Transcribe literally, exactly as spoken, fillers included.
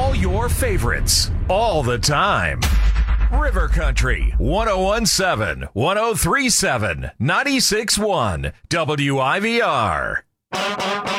All your favorites, all the time. River Country, one oh one point seven, one oh three point seven, ninety-six point one, W I V R.